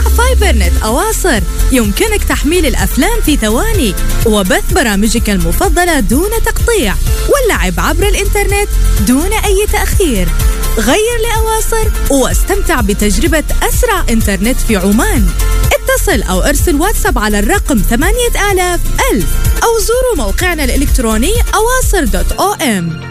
فايبر نت أواصر يمكنك تحميل الأفلام في ثواني وبث برامجك المفضلة دون تقطيع واللعب عبر الإنترنت دون أي تأخير. غير لأواصر واستمتع بتجربة أسرع إنترنت في عمان. اتصل أو ارسل واتساب على الرقم 8000 أو زوروا موقعنا الإلكتروني awasr.om.